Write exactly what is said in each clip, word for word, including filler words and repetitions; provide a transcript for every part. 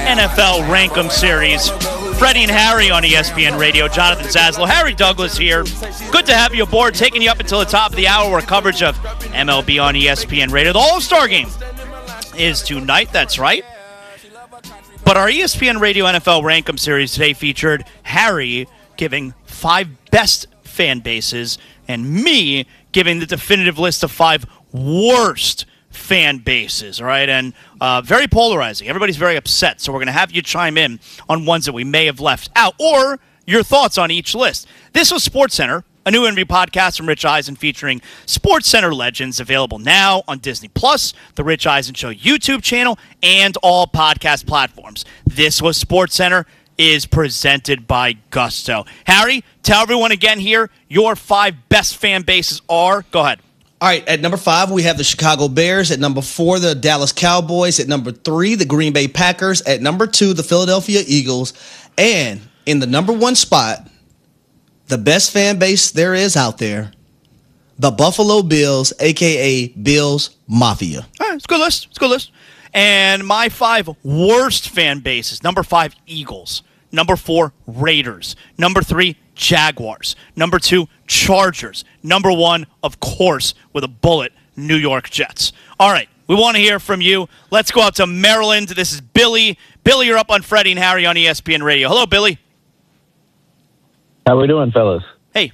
N F L Rankum Series. Freddie and Harry on E S P N Radio. Jonathan Zaslow, Harry Douglas here. Good to have you aboard, taking you up until the top of the hour where coverage of M L B on E S P N Radio. The All-Star Game is tonight, that's right. But our E S P N Radio N F L Rankum Series today featured Harry giving five best fan bases and me giving the definitive list of five worst fan bases, all right? And uh, very polarizing. Everybody's very upset, so we're going to have you chime in on ones that we may have left out or your thoughts on each list. This was SportsCenter, a new interview podcast from Rich Eisen featuring SportsCenter legends, available now on Disney Plus, the Rich Eisen Show YouTube channel, and all podcast platforms. This was SportsCenter is presented by Gusto. Harry, tell everyone again here your five best fan bases are. Go ahead. All right, at number five, we have the Chicago Bears. At number four, the Dallas Cowboys. At number three, the Green Bay Packers. At number two, the Philadelphia Eagles. And in the number one spot, the best fan base there is out there, the Buffalo Bills, a k a. Bills Mafia. All right, it's a good list. It's a good list. And my five worst fan bases. Number five, Eagles. Number four, Raiders. Number three, Jaguars. Number two, Chargers. Number one, of course, with a bullet, New York Jets. All right, we want to hear from you. Let's go out to Maryland. This is Billy. Billy, you're up on Freddie and Harry on E S P N Radio. Hello, Billy. How we doing, fellas? Hey.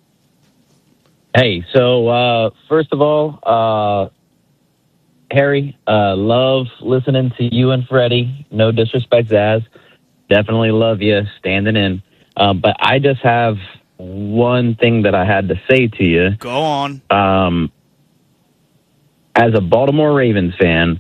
Hey, so uh, first of all, uh, Harry, uh, love listening to you and Freddie. No disrespect, Zaz. Definitely love you standing in. Um, but I just have one thing that I had to say to you. Go on. Um, as a Baltimore Ravens fan,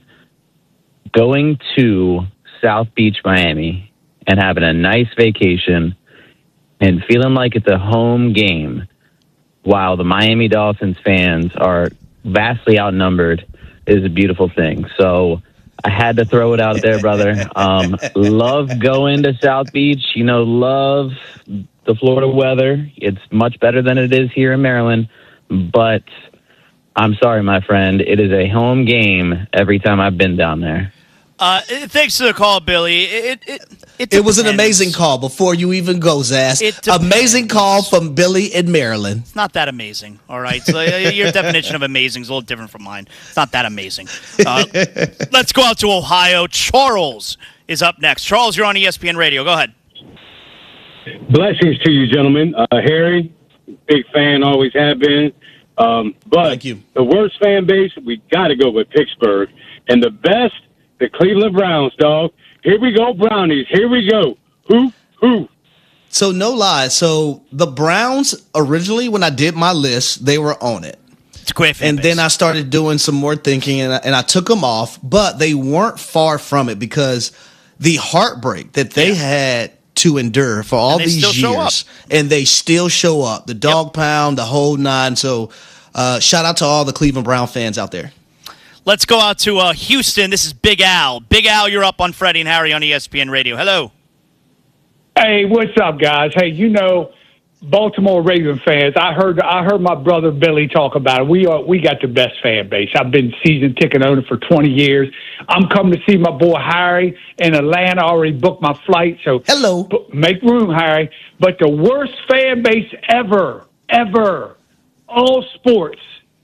going to South Beach, Miami, and having a nice vacation and feeling like it's a home game while the Miami Dolphins fans are vastly outnumbered is a beautiful thing. So I had to throw it out there, brother. Um, love going to South Beach. You know, love the Florida weather. It's much better than it is here in Maryland. But I'm sorry, my friend. It is a home game every time I've been down there. Uh, thanks for the call, Billy. It it it, it was an amazing call before you even go, Zaz. Amazing call from Billy in Maryland. It's not that amazing, all right? So your definition of amazing is a little different from mine. It's not that amazing. Uh, let's go out to Ohio. Charles is up next. Charles, you're on E S P N Radio. Go ahead. Blessings to you, gentlemen. Uh, Harry, big fan, always have been. Um, but Thank you. The worst fan base, we got to go with Pittsburgh. And the best, the Cleveland Browns, dog. Here we go, Brownies. Here we go. Who? Who? So no lie. So the Browns, originally when I did my list, they were on it. It's a great fan And base. then I started doing some more thinking, and I, and I took them off. But they weren't far from it because the heartbreak that they Yeah. had to endure for all they these still show years, and they still show up. The dog Yep. pound, the whole nine. So uh, shout out to all the Cleveland Brown fans out there. Let's go out to uh, Houston. This is Big Al. Big Al, you're up on Freddie and Harry on E S P N Radio. Hello. Hey, what's up, guys? Hey, you know, Baltimore Raven fans, I heard I heard my brother Billy talk about it. We are we got the best fan base. I've been season ticket owner for twenty years. I'm coming to see my boy Harry in Atlanta. I already booked my flight, so Hello. b- make room, Harry. But the worst fan base ever, ever, all sports,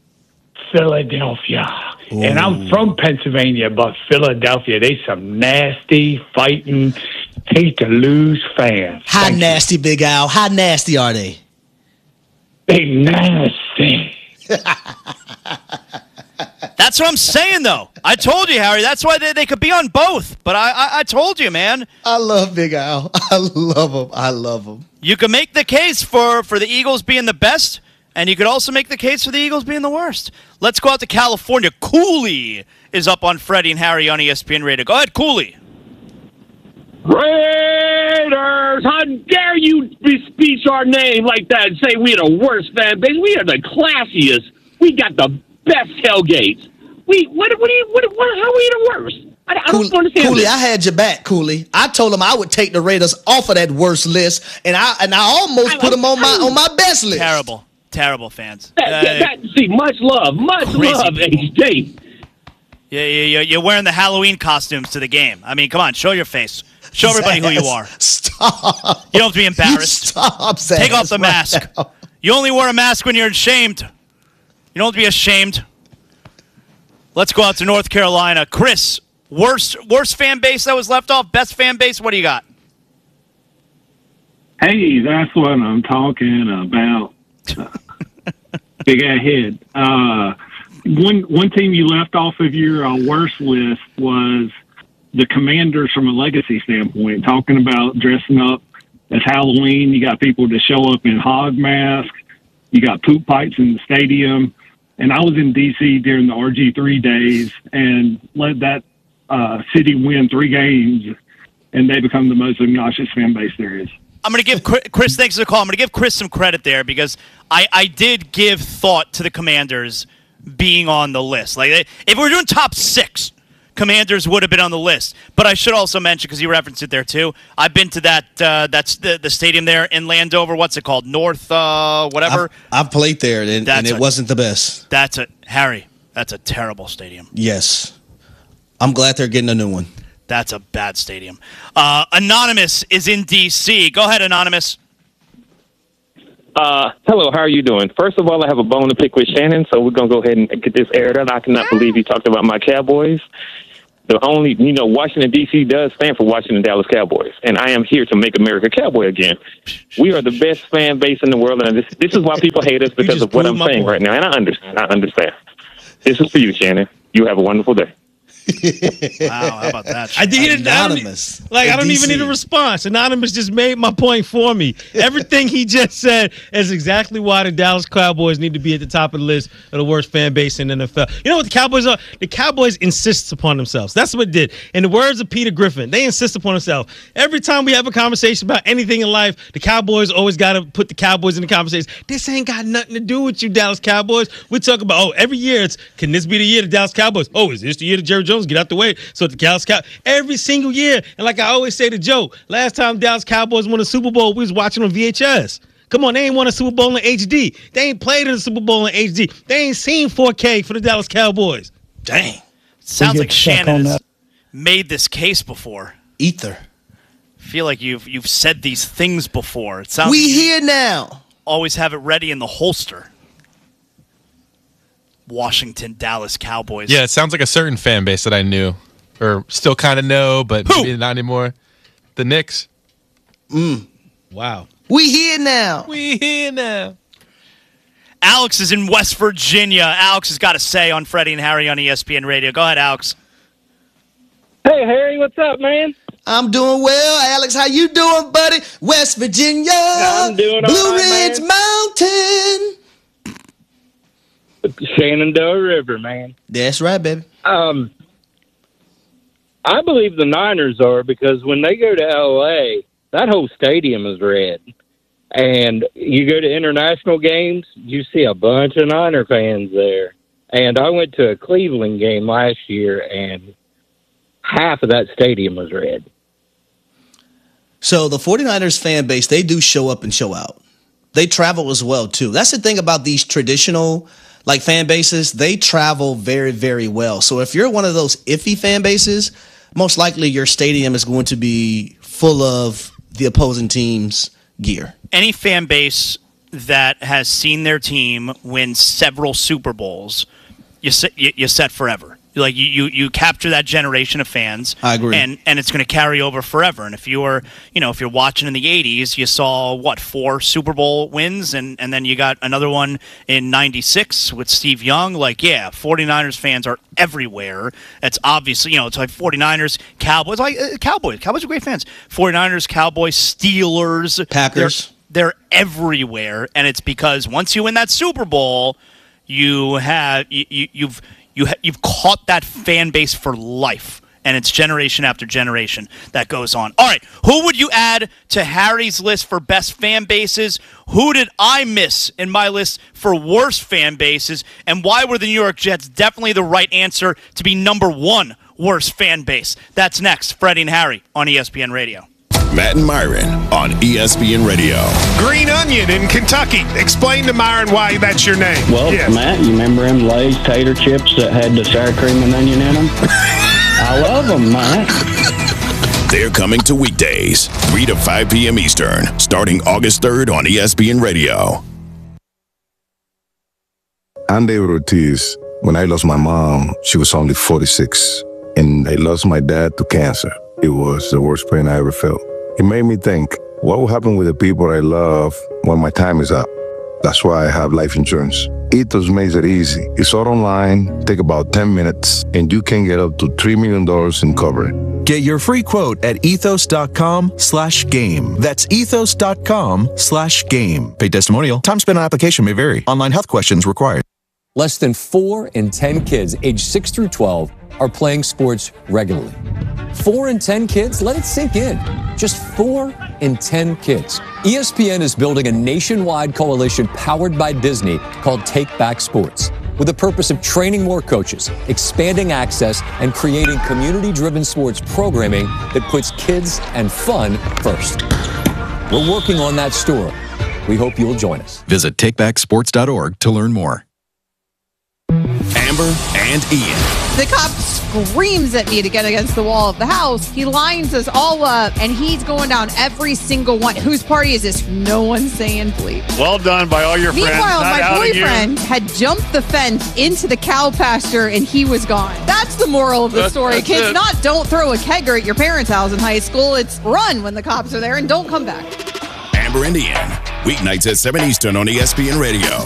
Philadelphia. Ooh. And I'm from Pennsylvania, but Philadelphia, they some nasty, fighting, hate to lose fans. How Thank nasty, you. Big Al? How nasty are they? They nasty. That's what I'm saying, though. I told you, Harry. That's why they, they could be on both. But I, I, I told you, man. I love Big Al. I love him. I love him. You can make the case for, for the Eagles being the best, and you could also make the case for the Eagles being the worst. Let's go out to California. Cooley is up on Freddie and Harry on E S P N Radio. Go ahead, Cooley. Raiders! How dare you bespeak our name like that and say we are the worst fan base? We are the classiest. We got the best tailgates. We what? What? Are you, what, what how are we the worst? I, I Cooley, don't understand. Cooley, this. I had your back, Cooley. I told him I would take the Raiders off of that worst list, and I and I almost I, put them on my on my best list. Terrible. Terrible fans. That, Uh, that, that, see, much love, much crazy love, people. H D. Yeah, yeah, you're wearing the Halloween costumes to the game. I mean, come on, show your face. Show everybody who you are. Stop. You don't have to be embarrassed. Stop, Zaz, Take off the right mask. now. You only wear a mask when you're ashamed. You don't have to be ashamed. Let's go out to North Carolina. Chris, worst worst fan base that was left off? Best fan base? What do you got? Hey, that's what I'm talking about. Big ahead. Uh, one one team you left off of your uh, worst list was the Commanders from a legacy standpoint, talking about dressing up as Halloween. You got people to show up in hog masks. You got poop pipes in the stadium. And I was in D C during the R G three days and let that uh, city win three games, and they become the most obnoxious fan base there is. I'm going to give Chris, Chris, thanks for the call. I'm going to give Chris some credit there because I, I did give thought to the Commanders being on the list. Like, if we were doing top six, Commanders would have been on the list. But I should also mention, because you referenced it there too, I've been to that, uh, that's the, the stadium there in Landover. What's it called? North, uh, whatever. I've, I've played there, and, and it a, wasn't the best. That's a, Harry, that's a terrible stadium. Yes. I'm glad they're getting a new one. That's a bad stadium. Uh, Anonymous is in D C. Go ahead, Anonymous. Uh, hello, how are you doing? First of all, I have a bone to pick with Shannon, so we're going to go ahead and get this aired out. I cannot believe he talked about my Cowboys. The only, you know, Washington, D C does stand for Washington Dallas Cowboys, and I am here to make America Cowboy again. We are the best fan base in the world, and this, this is why people hate us, because of what I'm saying point. right now, and I understand. I understand. This is for you, Shannon. You have a wonderful day. Wow, how about that? I did Anonymous. I like I don't D C. even need a response. Anonymous just made my point for me. Everything he just said is exactly why the Dallas Cowboys need to be at the top of the list of the worst fan base in the N F L. You know what the Cowboys are? The Cowboys insist upon themselves. That's what it did. In the words of Peter Griffin, they insist upon themselves. Every time we have a conversation about anything in life, the Cowboys always got to put the Cowboys in the conversation. This ain't got nothing to do with you, Dallas Cowboys. We talk about, oh, every year it's, can this be the year the Dallas Cowboys? Oh, is this the year that Jerry Jones get out the way? So the Dallas Cow every single year, and like I always say to Joe, last time Dallas Cowboys won a Super Bowl, we was watching on V H S. Come on, they ain't won a Super Bowl in H D. They ain't played in a Super Bowl in H D. They ain't seen four K for the Dallas Cowboys. Dang. Sounds like Shannon has made this case before. Ether. I feel like you've you've said these things before. It sounds we like here now. Always have it ready in the holster. Washington, Dallas Cowboys. Yeah, it sounds like a certain fan base that I knew, or still kind of know, but Who? maybe not anymore. The Knicks. Mm. Wow. We here now. We here now. Alex is in West Virginia. Alex has got a say on Freddie and Harry on E S P N Radio. Go ahead, Alex. Hey, Harry, what's up, man? I'm doing well. Alex, how you doing, buddy? West Virginia. I'm doing all Blue right, Ridge man. Mountain. Shenandoah River, man. That's right, baby. Um, I believe the Niners are, because when they go to L A, that whole stadium is red. And you go to international games, you see a bunch of Niner fans there. And I went to a Cleveland game last year, and half of that stadium was red. So the 49ers fan base, they do show up and show out. They travel as well, too. That's the thing about these traditional like fan bases. They travel very, very well. So if you're one of those iffy fan bases, most likely your stadium is going to be full of the opposing team's gear. Any fan base that has seen their team win several Super Bowls, you set, you, you set forever. Like you, you, you capture that generation of fans. I agree. And and it's going to carry over forever. And if you were, you know, if you're watching in the eighties, you saw what, four Super Bowl wins, and, and then you got another one in ninety-six with Steve Young. Like, yeah, 49ers fans are everywhere. It's obviously, you know, it's like 49ers, Cowboys, like uh, Cowboys. Cowboys are great fans. 49ers, Cowboys, Steelers, Packers. They're, they're everywhere, and it's because once you win that Super Bowl, you have you, you you've You ha- you've caught that fan base for life, and it's generation after generation that goes on. All right, who would you add to Harry's list for best fan bases? Who did I miss in my list for worst fan bases? And why were the New York Jets definitely the right answer to be number one worst fan base? That's next, Freddie and Harry on E S P N Radio. Matt and Myron on E S P N Radio. Green Onion in Kentucky. Explain to Myron why that's your name. Well, yes. Matt, you remember them Lay's tater chips that had the sour cream and onion in them? I love them, Matt. They're coming to weekdays, three to five p.m. Eastern, starting August third on E S P N Radio. I'm David Ortiz. When I lost my mom, she was only forty-six, and I lost my dad to cancer. It was the worst pain I ever felt. It made me think, what will happen with the people I love when my time is up? That's why I have life insurance. Ethos makes it easy. It's all online, take about ten minutes, and you can get up to three million dollars in coverage. Get your free quote at ethos.com slash game. That's ethos.com slash game. Paid testimonial. Time spent on application may vary. Online health questions required. Less than four in ten kids aged six through twelve are playing sports regularly. Four in ten kids? Let it sink in. Just four in ten kids. E S P N is building a nationwide coalition powered by Disney called Take Back Sports, with the purpose of training more coaches, expanding access, and creating community-driven sports programming that puts kids and fun first. We're working on that story. We hope you'll join us. Visit take back sports dot org to learn more. Amber and Ian. The cop screams at me to get against the wall of the house. He lines us all up, and he's going down every single one. Whose party is this? No one's saying bleep. Well done by all your friends. Meanwhile, Not my boyfriend you. had jumped the fence into the cow pasture, and he was gone. That's the moral of the That's- story. that's Kids, it. not don't throw a kegger at your parents' house in high school. It's run when the cops are there, and don't come back. Amber and Ian. Weeknights at seven Eastern on E S P N Radio.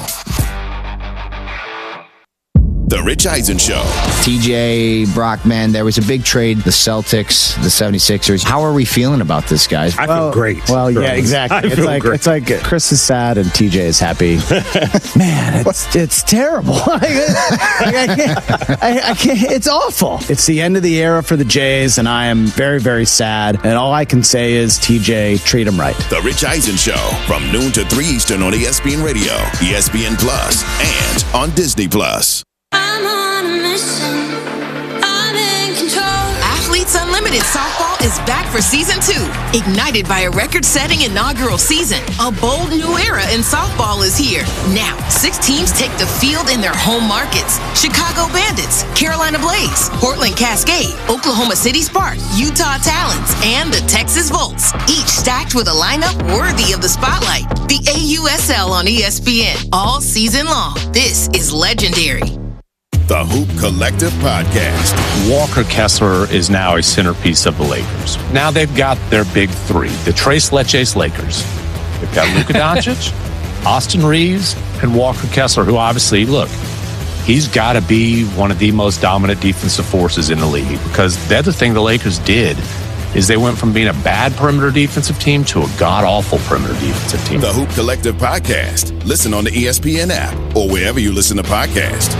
The Rich Eisen Show. T J, Brockman, there was a big trade. The Celtics, the seventy-sixers. How are we feeling about this, guys? I feel great. Well, yeah, exactly. I It's feel like great. it's like Chris is sad and T J is happy. Man, it's it's terrible. I, I, can't, I, I can't. It's awful. It's the end of the era for the Jays, and I am very, very sad. And all I can say is, T J, treat him right. The Rich Eisen Show from noon to three Eastern on E S P N Radio, E S P N Plus, and on Disney Plus. I'm on a mission. I'm in control. Athletes Unlimited Softball is back for season two. Ignited by a record-setting inaugural season, a bold new era in softball is here. Now, six teams take the field in their home markets. Chicago Bandits, Carolina Blaze, Portland Cascade, Oklahoma City Spark, Utah Talons, and the Texas Volts. Each stacked with a lineup worthy of the spotlight. The A U S L on E S P N all season long. This is legendary. The Hoop Collective Podcast. Walker Kessler is now a centerpiece of the Lakers. Now they've got their big three, the Tres Leches Lakers. They've got Luka Doncic, Austin Reeves, and Walker Kessler, who obviously, look, he's got to be one of the most dominant defensive forces in the league, because the other thing the Lakers did is they went from being a bad perimeter defensive team to a god-awful perimeter defensive team. The Hoop Collective Podcast. Listen on the E S P N app or wherever you listen to podcasts.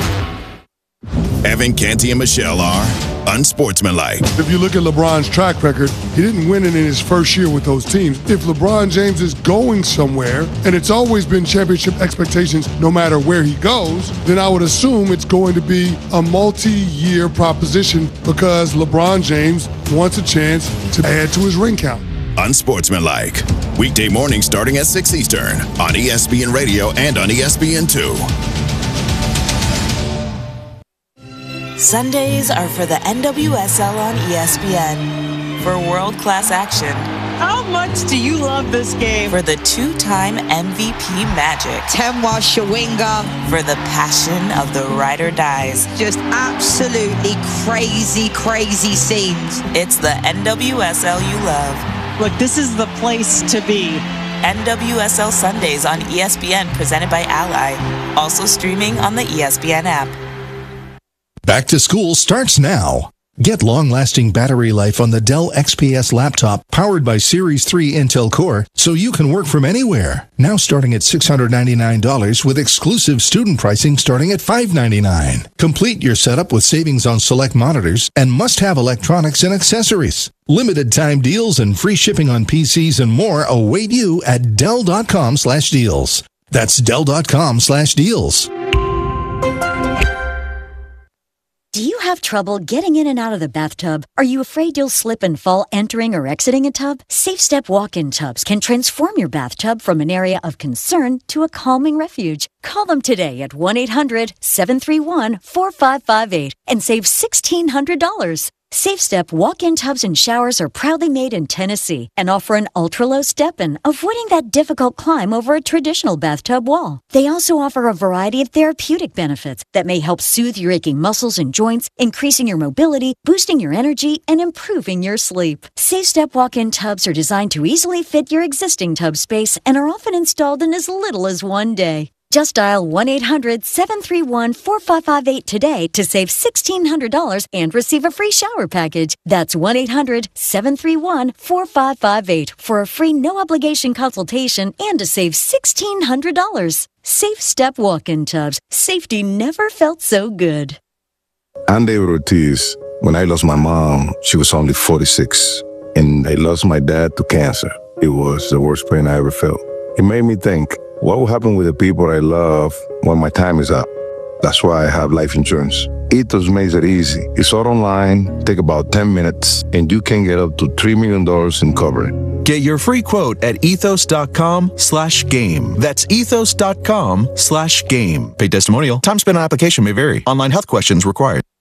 Evan, Canty, and Michelle are unsportsmanlike. If you look at LeBron's track record, he didn't win it in his first year with those teams. If LeBron James is going somewhere, and it's always been championship expectations no matter where he goes, then I would assume it's going to be a multi-year proposition because LeBron James wants a chance to add to his ring count. Unsportsmanlike. Weekday mornings starting at six Eastern on E S P N Radio and on E S P N two. Sundays are for the N W S L on E S P N. For world-class action. How much do you love this game? For the two-time M V P Magic. Temwa Shawinga. For the passion of the ride or dies. Just absolutely crazy, crazy scenes. It's the N W S L you love. Look, this is the place to be. N W S L Sundays on E S P N, presented by Ally. Also streaming on the E S P N app. Back to school starts now. Get long-lasting battery life on the Dell X P S laptop powered by Series three Intel Core so you can work from anywhere. Now starting at six hundred ninety-nine dollars with exclusive student pricing starting at five hundred ninety-nine dollars. Complete your setup with savings on select monitors and must-have electronics and accessories. Limited time deals and free shipping on P Cs and more await you at Dell.com slash deals. That's Dell.com slash deals. Do you have trouble getting in and out of the bathtub? Are you afraid you'll slip and fall entering or exiting a tub? SafeStep walk-in tubs can transform your bathtub from an area of concern to a calming refuge. Call them today at one eight hundred seven three one four five five eight and save sixteen hundred dollars. SafeStep walk-in tubs and showers are proudly made in Tennessee and offer an ultra-low step-in, avoiding that difficult climb over a traditional bathtub wall. They also offer a variety of therapeutic benefits that may help soothe your aching muscles and joints, increasing your mobility, boosting your energy, and improving your sleep. SafeStep walk-in tubs are designed to easily fit your existing tub space and are often installed in as little as one day. Just dial one eight hundred seven three one four five five eight today to save sixteen hundred dollars and receive a free shower package. That's one eight hundred seven three one four five five eight for a free no-obligation consultation and to save sixteen hundred dollars. Safe Step walk-in tubs. Safety never felt so good. I'm David Ortiz. When I lost my mom, she was only forty-six. And I lost my dad to cancer. It was the worst pain I ever felt. It made me think, what will happen with the people I love when my time is up? That's why I have life insurance. Ethos makes it easy. It's all online, take about ten minutes, and you can get up to three million dollars in coverage. Get your free quote at ethos.com slash game. That's ethos.com slash game. Paid testimonial. Time spent on application may vary. Online health questions required.